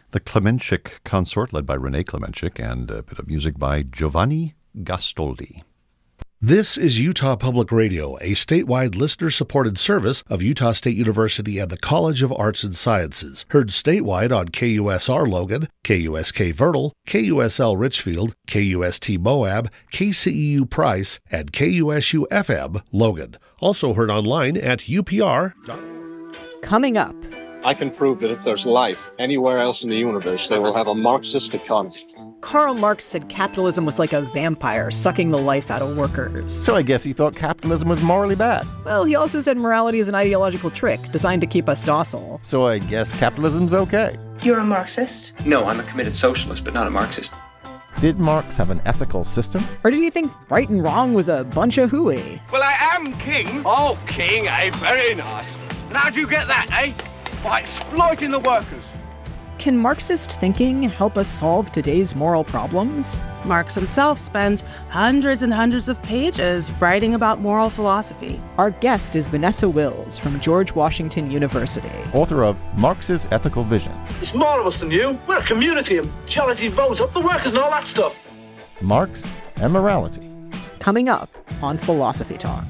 The Klemenchik Consort, led by René Klemenchik, and a bit of music by Giovanni Gastoldi. This is Utah Public Radio, a statewide listener-supported service of Utah State University and the College of Arts and Sciences. Heard statewide on KUSR Logan, KUSK Vernal, KUSL Richfield, KUST Moab, KCEU Price, and KUSU-FM Logan. Also heard online at UPR. Coming up. I can prove that if there's life anywhere else in the universe, they will have a Marxist economy. Karl Marx said capitalism was like a vampire sucking the life out of workers. So I guess he thought capitalism was morally bad. Well, he also said morality is an ideological trick designed to keep us docile. So I guess capitalism's okay. You're a Marxist? No, I'm a committed socialist, but not a Marxist. Did Marx have an ethical system? Or did he think right and wrong was a bunch of hooey? Well, I am king. Oh, king, eh? Very nice. And how'd you get that, eh? By exploiting the workers. Can Marxist thinking help us solve today's moral problems? Marx himself spends hundreds and hundreds of pages writing about moral philosophy. Our guest is Vanessa Wills from George Washington University, author of Marx's Ethical Vision. There's more of us than you. We're a community, and majority vote up the workers and all that stuff. Marx and morality. Coming up on Philosophy Talk.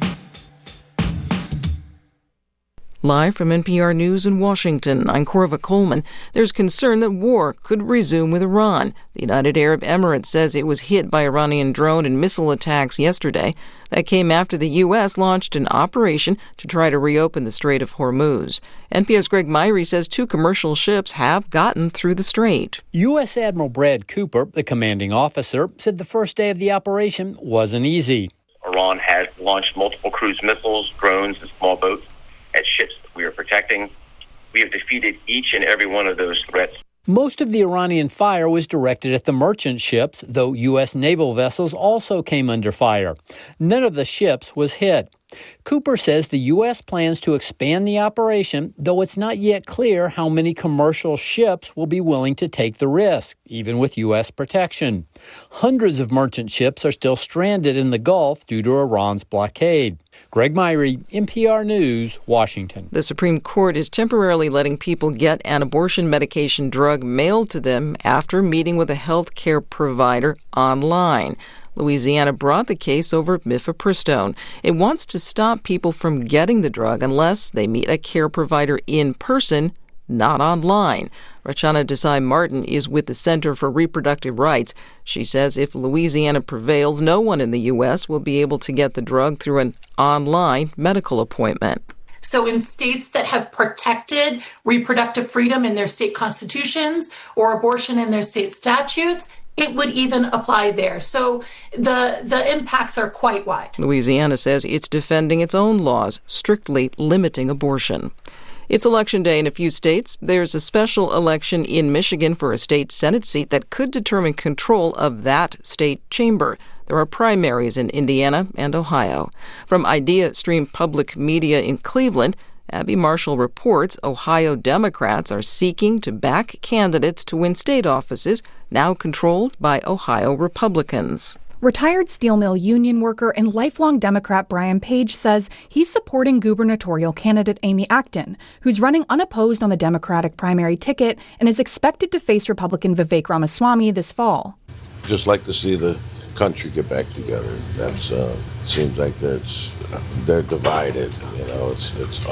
Live from NPR News in Washington, I'm Corva Coleman. There's concern that war could resume with Iran. The United Arab Emirates says it was hit by Iranian drone and missile attacks yesterday. That came after the U.S. launched an operation to try to reopen the Strait of Hormuz. NPR's Greg Myrie says 2 commercial ships have gotten through the strait. U.S. Admiral Brad Cooper, the commanding officer, said the first day of the operation wasn't easy. Iran has launched multiple cruise missiles, drones, and small boats at ships that we are protecting. We have defeated each and every one of those threats. Most of the Iranian fire was directed at the merchant ships, though U.S. naval vessels also came under fire. None of the ships was hit. Cooper says the U.S. plans to expand the operation, though it's not yet clear how many commercial ships will be willing to take the risk, even with U.S. protection. Hundreds of merchant ships are still stranded in the Gulf due to Iran's blockade. Greg Myrie, NPR News, Washington. The Supreme Court is temporarily letting people get an abortion medication drug mailed to them after meeting with a health care provider online. Louisiana brought the case over mifepristone. It wants to stop people from getting the drug unless they meet a care provider in person, not online. Rachana Desai-Martin is with the Center for Reproductive Rights. She says if Louisiana prevails, no one in the U.S. will be able to get the drug through an online medical appointment. So in states that have protected reproductive freedom in their state constitutions or abortion in their state statutes, it would even apply there. So the impacts are quite wide. Louisiana says it's defending its own laws, strictly limiting abortion. It's Election Day in a few states. There's a special election in Michigan for a state Senate seat that could determine control of that state chamber. There are primaries in Indiana and Ohio. From Idea Stream Public Media in Cleveland, Abby Marshall reports Ohio Democrats are seeking to back candidates to win state offices now controlled by Ohio Republicans. Retired steel mill union worker and lifelong Democrat Brian Page says he's supporting gubernatorial candidate Amy Acton, who's running unopposed on the Democratic primary ticket and is expected to face Republican Vivek Ramaswamy this fall. Just like to see the country get back together. That's seems like they're divided. You know, it's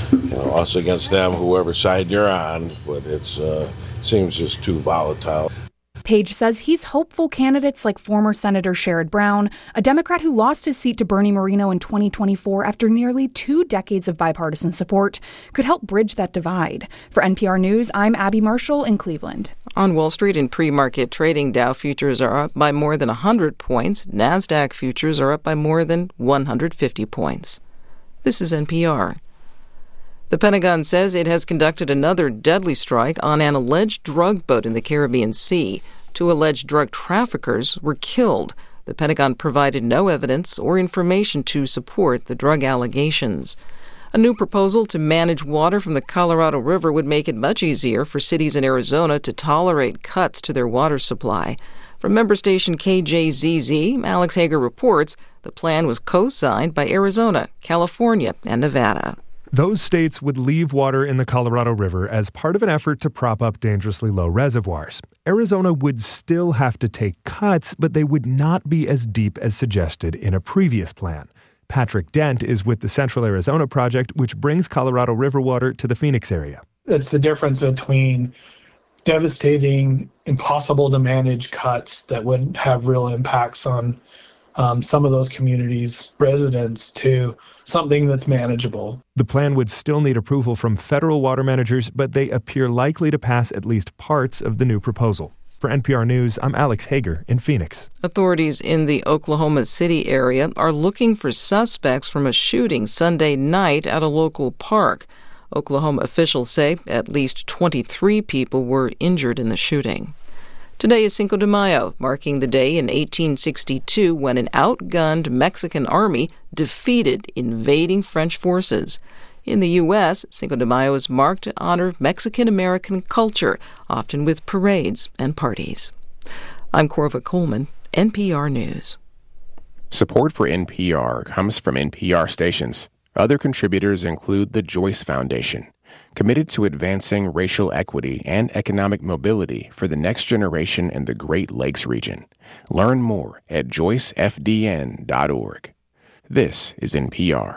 us against them, whoever side you're on. But it's seems just too volatile. Page says he's hopeful candidates like former Senator Sherrod Brown, a Democrat who lost his seat to Bernie Moreno in 2024 after nearly 2 decades of bipartisan support, could help bridge that divide. For NPR News, I'm Abby Marshall in Cleveland. On Wall Street in pre-market trading, Dow futures are up by more than 100 points. NASDAQ futures are up by more than 150 points. This is NPR. The Pentagon says it has conducted another deadly strike on an alleged drug boat in the Caribbean Sea. 2 alleged drug traffickers were killed. The Pentagon provided no evidence or information to support the drug allegations. A new proposal to manage water from the Colorado River would make it much easier for cities in Arizona to tolerate cuts to their water supply. From member station KJZZ, Alex Hager reports the plan was co-signed by Arizona, California, and Nevada. Those states would leave water in the Colorado River as part of an effort to prop up dangerously low reservoirs. Arizona would still have to take cuts, but they would not be as deep as suggested in a previous plan. Patrick Dent is with the Central Arizona Project, which brings Colorado River water to the Phoenix area. It's the difference between devastating, impossible to manage cuts that would have real impacts on some of those communities' residents to something that's manageable. The plan would still need approval from federal water managers, but they appear likely to pass at least parts of the new proposal. For NPR News, I'm Alex Hager in Phoenix. Authorities in the Oklahoma City area are looking for suspects from a shooting Sunday night at a local park. Oklahoma officials say at least 23 people were injured in the shooting. Today is Cinco de Mayo, marking the day in 1862 when an outgunned Mexican army defeated invading French forces. In the U.S., Cinco de Mayo is marked to honor Mexican-American culture, often with parades and parties. I'm Corva Coleman, NPR News. Support for NPR comes from NPR stations. Other contributors include the Joyce Foundation, committed to advancing racial equity and economic mobility for the next generation in the Great Lakes region. Learn more at joycefdn.org. This is NPR.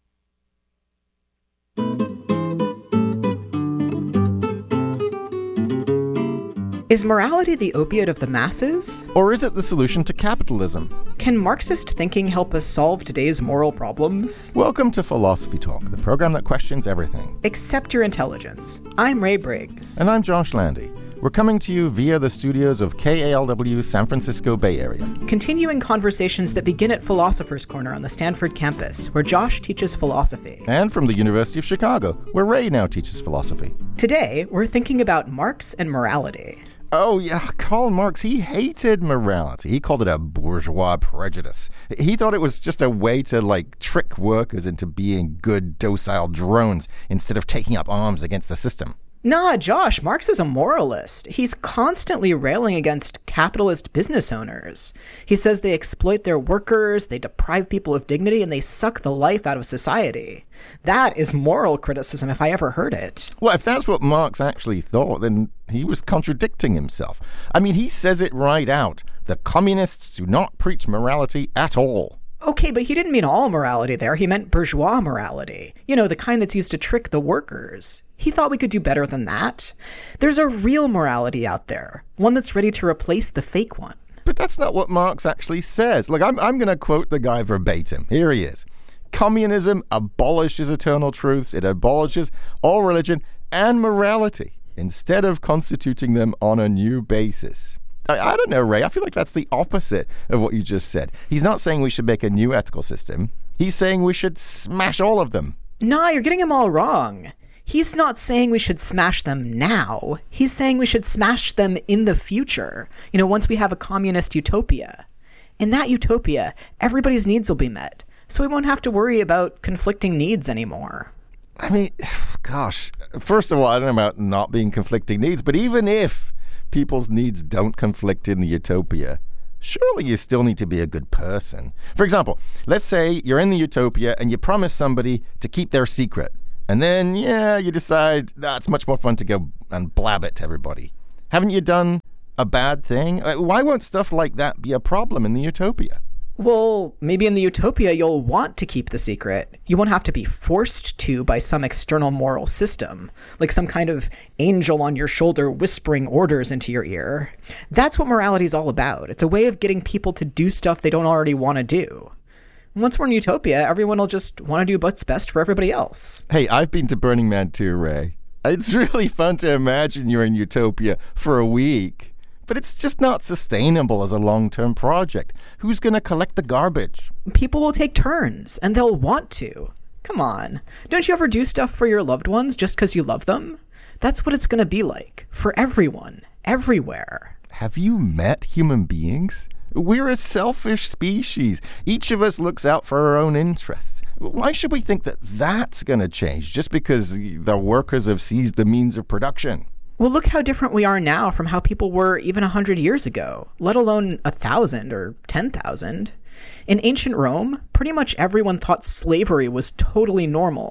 Is morality the opiate of the masses? Or is it the solution to capitalism? Can Marxist thinking help us solve today's moral problems? Welcome to Philosophy Talk, the program that questions everything. Except your intelligence. I'm Ray Briggs. And I'm Josh Landy. We're coming to you via the studios of KALW San Francisco Bay Area. Continuing conversations that begin at Philosopher's Corner on the Stanford campus, where Josh teaches philosophy. And from the University of Chicago, where Ray now teaches philosophy. Today, we're thinking about Marx and morality. Oh, yeah, Karl Marx, he hated morality. He called it a bourgeois prejudice. He thought it was just a way to, trick workers into being good, docile drones instead of taking up arms against the system. Nah, Josh, Marx is a moralist. He's constantly railing against capitalist business owners. He says they exploit their workers, they deprive people of dignity, and they suck the life out of society. That is moral criticism if I ever heard it. Well, if that's what Marx actually thought, then he was contradicting himself. I mean, he says it right out. The communists do not preach morality at all. Okay, but he didn't mean all morality there. He meant bourgeois morality. You know, the kind that's used to trick the workers. He thought we could do better than that. There's a real morality out there, one that's ready to replace the fake one. But that's not what Marx actually says. Look, I'm going to quote the guy verbatim. Here he is. Communism abolishes eternal truths. It abolishes all religion and morality instead of constituting them on a new basis. I don't know, Ray. I feel like that's the opposite of what you just said. He's not saying we should make a new ethical system. He's saying we should smash all of them. Nah, you're getting him all wrong. He's not saying we should smash them now. He's saying we should smash them in the future. You know, once we have a communist utopia. In that utopia, everybody's needs will be met. So we won't have to worry about conflicting needs anymore. I mean, gosh, first of all, I don't know about not being conflicting needs, but even if people's needs don't conflict in the utopia, surely you still need to be a good person. For example, let's say you're in the utopia and you promise somebody to keep their secret. And then, you decide, it's much more fun to go and blab it to everybody. Haven't you done a bad thing? Why won't stuff like that be a problem in the utopia? Well, maybe in the utopia you'll want to keep the secret. You won't have to be forced to by some external moral system, like some kind of angel on your shoulder whispering orders into your ear. That's what morality is all about. It's a way of getting people to do stuff they don't already want to do. Once we're in utopia, everyone will just want to do what's best for everybody else. Hey, I've been to Burning Man too, Ray. It's really fun to imagine you're in utopia for a week. But it's just not sustainable as a long-term project. Who's going to collect the garbage? People will take turns, and they'll want to. Come on. Don't you ever do stuff for your loved ones just because you love them? That's what it's going to be like. For everyone. Everywhere. Have you met human beings? We're a selfish species. Each of us looks out for our own interests. Why should we think that that's going to change just because the workers have seized the means of production? Well, look how different we are now from how people were even 100 years ago, let alone 1,000 or 10,000. In ancient Rome, pretty much everyone thought slavery was totally normal.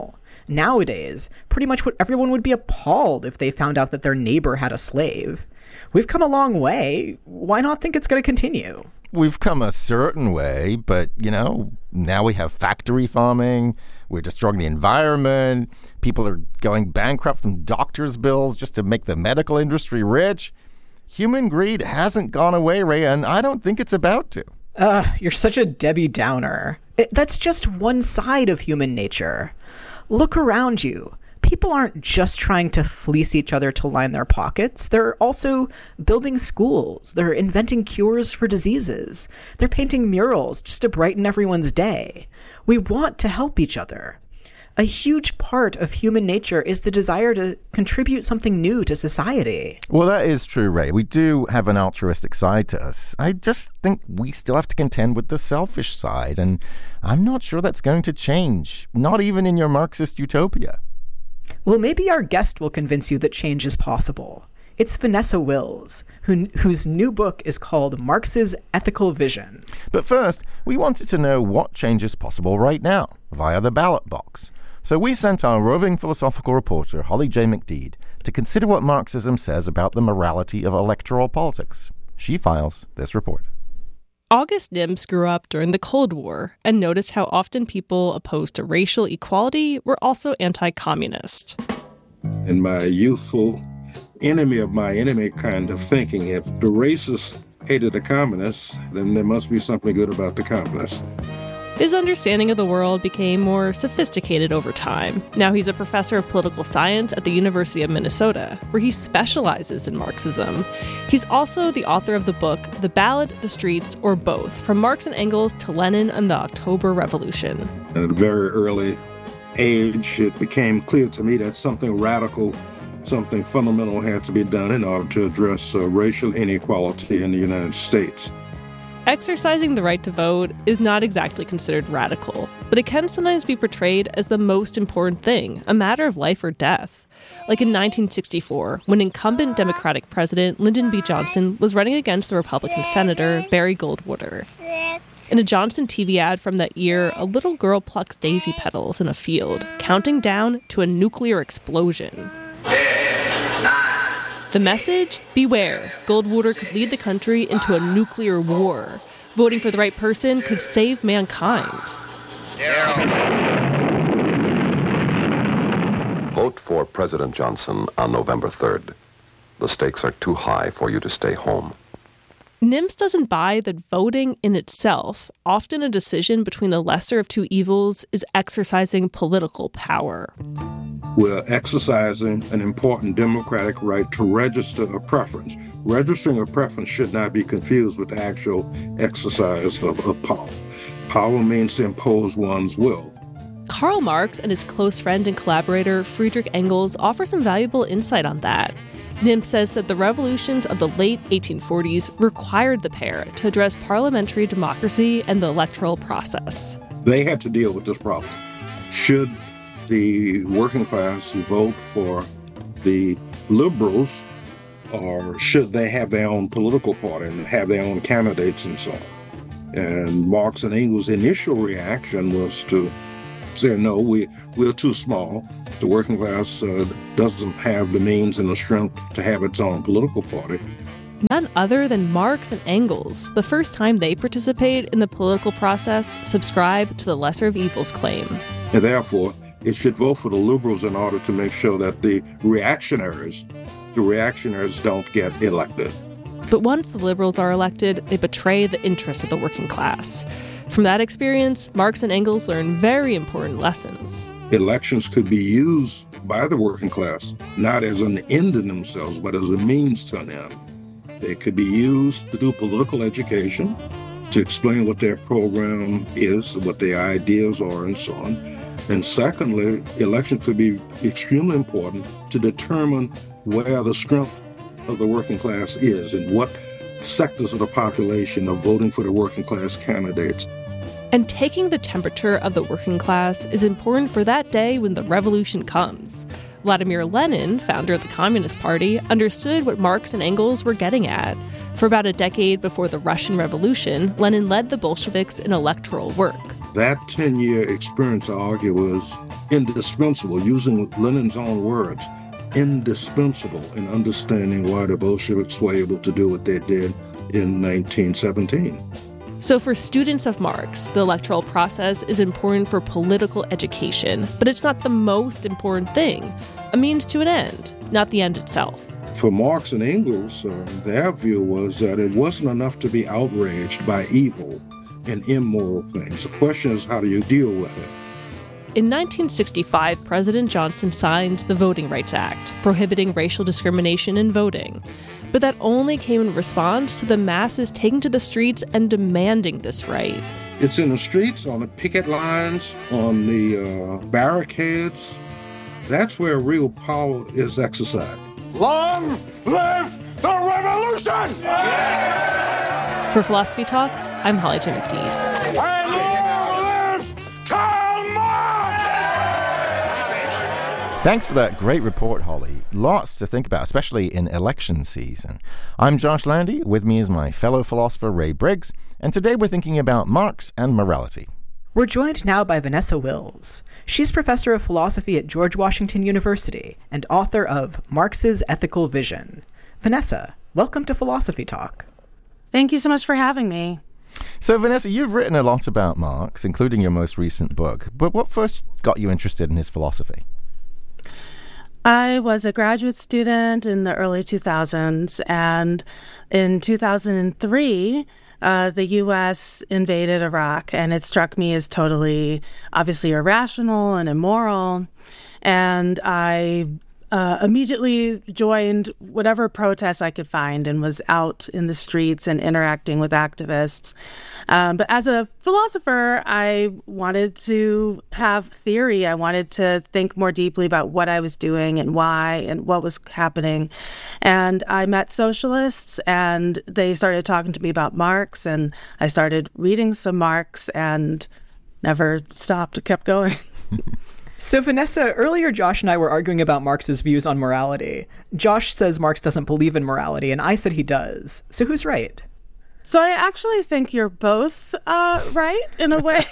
Nowadays, pretty much everyone would be appalled if they found out that their neighbor had a slave. We've come a long way. Why not think it's going to continue? We've come a certain way, but, now we have factory farming. We're destroying the environment. People are going bankrupt from doctors' bills just to make the medical industry rich. Human greed hasn't gone away, Ray, and I don't think it's about to. You're such a Debbie Downer. That's just one side of human nature. Look around you. People aren't just trying to fleece each other to line their pockets. They're also building schools. They're inventing cures for diseases. They're painting murals just to brighten everyone's day. We want to help each other. A huge part of human nature is the desire to contribute something new to society. Well, that is true, Ray. We do have an altruistic side to us. I just think we still have to contend with the selfish side, and I'm not sure that's going to change, not even in your Marxist utopia. Well, maybe our guest will convince you that change is possible. It's Vanessa Wills, whose new book is called Marx's Ethical Vision. But first, we wanted to know what change is possible right now via the ballot box. So we sent our roving philosophical reporter, Holly J. McDede, to consider what Marxism says about the morality of electoral politics. She files this report. August Nims grew up during the Cold War and noticed how often people opposed to racial equality were also anti-communist. In my youthful enemy of my enemy kind of thinking, if the racists hated the communists, then there must be something good about the communists. His understanding of the world became more sophisticated over time. Now he's a professor of political science at the University of Minnesota, where he specializes in Marxism. He's also the author of the book, The Ballot, the Streets, or Both, From Marx and Engels to Lenin and the October Revolution. At a very early age, it became clear to me that something radical, something fundamental had to be done in order to address racial inequality in the United States. Exercising the right to vote is not exactly considered radical, but it can sometimes be portrayed as the most important thing, a matter of life or death. Like in 1964, when incumbent Democratic President Lyndon B. Johnson was running against the Republican Senator Barry Goldwater. In a Johnson TV ad from that year, a little girl plucks daisy petals in a field, counting down to a nuclear explosion. The message? Beware. Goldwater could lead the country into a nuclear war. Voting for the right person could save mankind. Vote for President Johnson on November 3rd. The stakes are too high for you to stay home. Nims doesn't buy that voting in itself, often a decision between the lesser of two evils, is exercising political power. We're exercising an important democratic right to register a preference. Registering a preference should not be confused with the actual exercise of power. Power means to impose one's will. Karl Marx and his close friend and collaborator Friedrich Engels offer some valuable insight on that. Nims says that the revolutions of the late 1840s required the pair to address parliamentary democracy and the electoral process. They had to deal with this problem. Should the working class vote for the liberals, or should they have their own political party and have their own candidates and so on? And Marx and Engels' initial reaction was to say, no, we're too small. The working class doesn't have the means and the strength to have its own political party. None other than Marx and Engels, the first time they participate in the political process, subscribe to the lesser of evils claim. And therefore, it should vote for the liberals in order to make sure that the reactionaries don't get elected. But once the liberals are elected, they betray the interests of the working class. From that experience, Marx and Engels learn very important lessons. Elections could be used by the working class, not as an end in themselves, but as a means to an end. They could be used to do political education, to explain what their program is, what their ideas are, and so on. And secondly, elections could be extremely important to determine where the strength of the working class is and what sectors of the population are voting for the working class candidates. And taking the temperature of the working class is important for that day when the revolution comes. Vladimir Lenin, founder of the Communist Party, understood what Marx and Engels were getting at. For about a decade before the Russian Revolution, Lenin led the Bolsheviks in electoral work. That 10-year experience, I argue, was indispensable, using Lenin's own words, indispensable in understanding why the Bolsheviks were able to do what they did in 1917. So for students of Marx, the electoral process is important for political education, but it's not the most important thing. A means to an end, not the end itself. For Marx and Engels, their view was that it wasn't enough to be outraged by evil and immoral things. The question is, how do you deal with it? In 1965, President Johnson signed the Voting Rights Act, prohibiting racial discrimination in voting. But that only came in response to the masses taking to the streets and demanding this right. It's in the streets, on the picket lines, on the barricades. That's where real power is exercised. Long live the revolution! For Philosophy Talk, I'm Holly J. McDede. And long live Karl Marx! Thanks for that great report, Holly. Lots to think about, especially in election season. I'm Josh Landy. With me is my fellow philosopher, Ray Briggs. And today we're thinking about Marx and morality. We're joined now by Vanessa Wills. She's professor of philosophy at George Washington University and author of Marx's Ethical Vision. Vanessa, welcome to Philosophy Talk. Thank you so much for having me. So, Vanessa, you've written a lot about Marx, including your most recent book. But what first got you interested in his philosophy? I was a graduate student in the early 2000s, and in 2003, the U.S. invaded Iraq, and it struck me as totally, obviously irrational and immoral. And I immediately joined whatever protests I could find and was out in the streets and interacting with activists. But as a philosopher, I wanted to have theory. I wanted to think more deeply about what I was doing and why and what was happening. And I met socialists, and they started talking to me about Marx, and I started reading some Marx and never stopped, kept going. So, Vanessa, earlier Josh and I were arguing about Marx's views on morality. Josh says Marx doesn't believe in morality, and I said he does. So who's right? So I actually think you're both right in a way.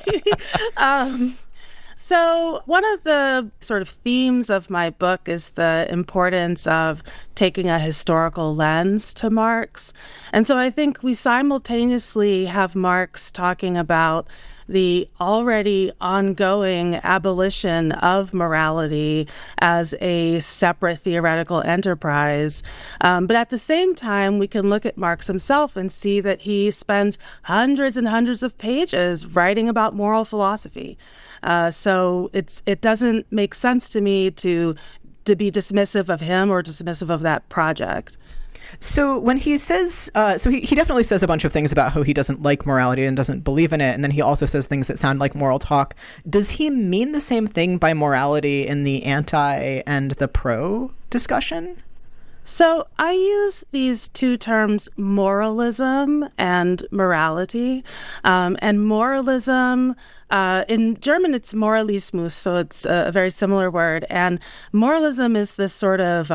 So one of the sort of themes of my book is the importance of taking a historical lens to Marx. And so I think we simultaneously have Marx talking about the already ongoing abolition of morality as a separate theoretical enterprise. But at the same time, we can look at Marx himself and see that he spends hundreds and hundreds of pages writing about moral philosophy. So it doesn't make sense to me to be dismissive of him or dismissive of that project. So when he says, he definitely says a bunch of things about how he doesn't like morality and doesn't believe in it, and then he also says things that sound like moral talk. Does he mean the same thing by morality in the anti and the pro discussion? So I use these two terms, moralism and morality. And moralism, in German, it's Moralismus, so it's a very similar word. And moralism is this sort of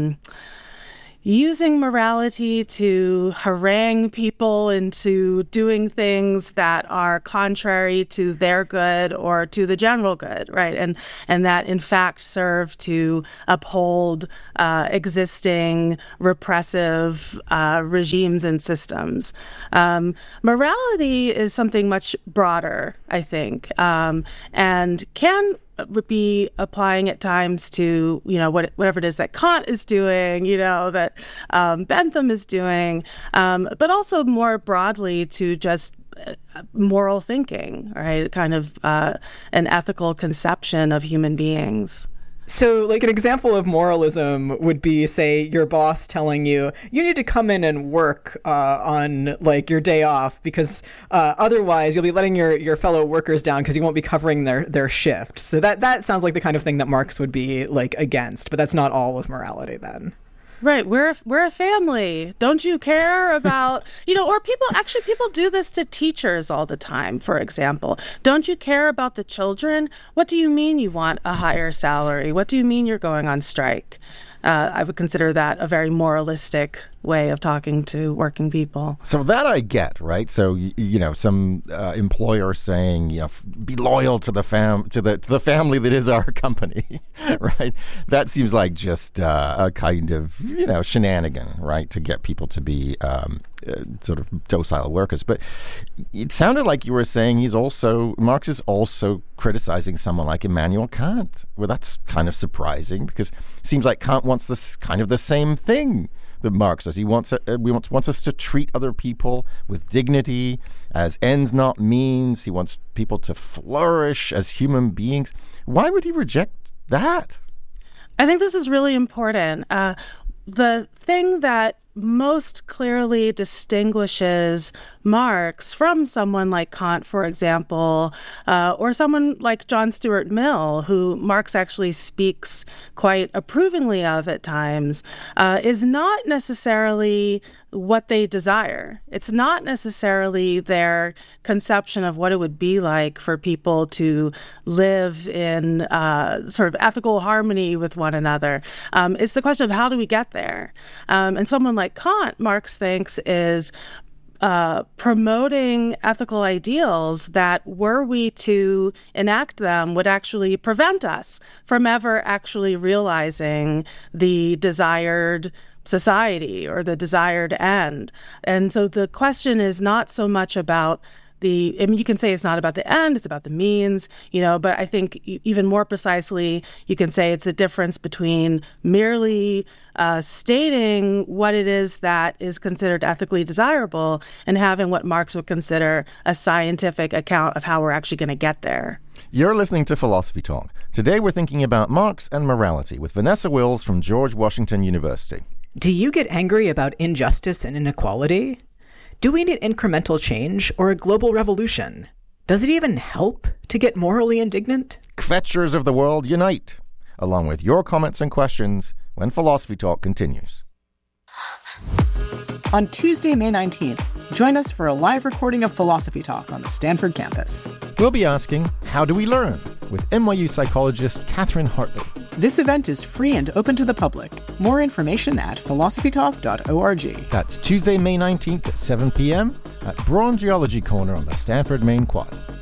using morality to harangue people into doing things that are contrary to their good or to the general good, right? And that, in fact, serve to uphold existing repressive regimes and systems. Morality is something much broader, I think, and can would be applying at times to, whatever it is that Kant is doing, that Bentham is doing, but also more broadly to just moral thinking, right? Kind of an ethical conception of human beings. So, like, an example of moralism would be, say, your boss telling you, you need to come in and work on, like, your day off because otherwise you'll be letting your fellow workers down because you won't be covering their shift. So that sounds like the kind of thing that Marx would be, like, against, but that's not all of morality then. Right. We're a family. Don't you care about, or people do this to teachers all the time, for example. Don't you care about the children? What do you mean you want a higher salary? What do you mean you're going on strike? I would consider that a very moralistic way of talking to working people. So that I get, right? So some employer saying, be loyal to the the family that is our company, right? That seems like just a kind of shenanigan, right, to get people to be sort of docile workers. But it sounded like you were saying Marx is also criticizing someone like Immanuel Kant. Well, that's kind of surprising because it seems like Kant wants this kind of the same thing that Marx does. He wants us to treat other people with dignity, as ends not means. He wants people to flourish as human beings. Why would he reject that? I think this is really important. The thing that most clearly distinguishes Marx from someone like Kant, for example, or someone like John Stuart Mill, who Marx actually speaks quite approvingly of at times, is not necessarily what they desire. It's not necessarily their conception of what it would be like for people to live in sort of ethical harmony with one another. It's the question of how do we get there? And someone like Kant, Marx thinks, is promoting ethical ideals that, were we to enact them, would actually prevent us from ever actually realizing the desired society or the desired end. And so the question is not so much about you can say it's not about the end, it's about the means, but I think even more precisely, you can say it's a difference between merely stating what it is that is considered ethically desirable and having what Marx would consider a scientific account of how we're actually going to get there. You're listening to Philosophy Talk. Today we're thinking about Marx and morality with Vanessa Wills from George Washington University. Do you get angry about injustice and inequality? Do we need incremental change or a global revolution? Does it even help to get morally indignant? Kvetchers of the world, unite! Along with your comments and questions when Philosophy Talk continues. On Tuesday, May 19th, join us for a live recording of Philosophy Talk on the Stanford campus. We'll be asking, how do we learn? With NYU psychologist Catherine Hartley. This event is free and open to the public. More information at philosophytalk.org. That's Tuesday, May 19th at 7 p.m. at Braun Geology Corner on the Stanford Main Quad.